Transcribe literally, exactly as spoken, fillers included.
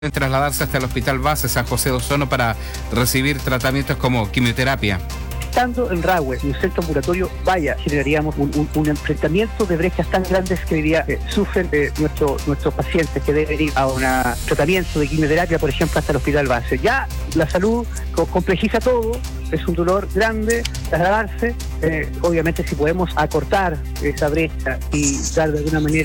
en trasladarse hasta el Hospital Base San José de Osorno para recibir tratamientos como quimioterapia. Estando en Rahue, en un centro ambulatorio, vaya, generaríamos un, un, un enfrentamiento de brechas tan grandes que hoy día eh, sufren eh, nuestro, nuestros pacientes que deben ir a un tratamiento de quimioterapia, por ejemplo, hasta el Hospital Base. Ya la salud co complejiza todo, es un dolor grande trasladarse. Eh, obviamente, si podemos acortar esa brecha y dar de alguna manera